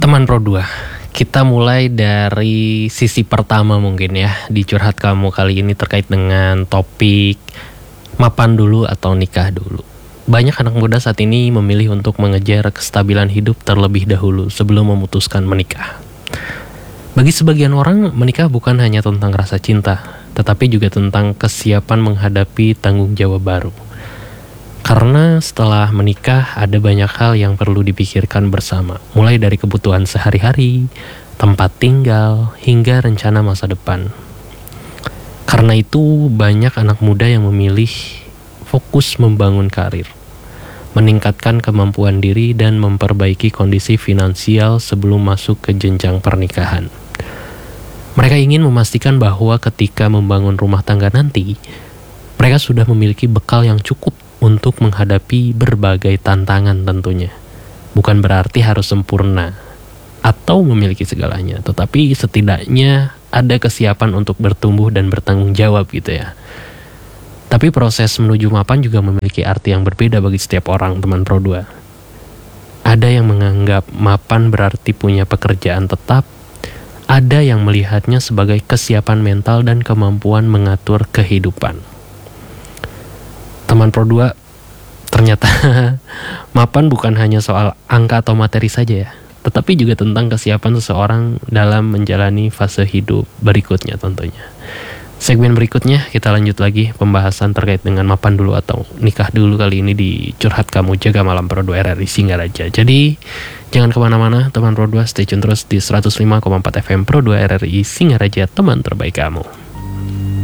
Teman Pro 2, kita mulai dari sisi pertama mungkin ya di curhat kamu kali ini terkait dengan topik mapan dulu atau nikah dulu. Banyak anak muda saat ini memilih untuk mengejar kestabilan hidup terlebih dahulu sebelum memutuskan menikah. Bagi sebagian orang, menikah bukan hanya tentang rasa cinta, tetapi juga tentang kesiapan menghadapi tanggung jawab baru. Karena setelah menikah ada banyak hal yang perlu dipikirkan bersama, mulai dari kebutuhan sehari-hari, tempat tinggal, hingga rencana masa depan. Karena itu banyak anak muda yang memilih fokus membangun karir, meningkatkan kemampuan diri dan memperbaiki kondisi finansial sebelum masuk ke jenjang pernikahan. Mereka ingin memastikan bahwa ketika membangun rumah tangga nanti, mereka sudah memiliki bekal yang cukup untuk menghadapi berbagai tantangan tentunya. Bukan berarti harus sempurna atau memiliki segalanya, tetapi setidaknya ada kesiapan untuk bertumbuh dan bertanggung jawab gitu ya. Tapi proses menuju mapan juga memiliki arti yang berbeda bagi setiap orang, teman Pro 2. Ada yang menganggap mapan berarti punya pekerjaan tetap, ada yang melihatnya sebagai kesiapan mental dan kemampuan mengatur kehidupan. Teman Pro 2, ternyata mapan bukan hanya soal angka atau materi saja ya, tetapi juga tentang kesiapan seseorang dalam menjalani fase hidup berikutnya tentunya. Segmen berikutnya kita lanjut lagi pembahasan terkait dengan mapan dulu atau nikah dulu, kali ini di Curhat Kamu Jaga Malam Pro 2 RRI Singaraja. Jadi jangan kemana-mana teman Pro 2, stay tune terus di 105,4 FM Pro 2 RRI Singaraja, teman terbaik kamu.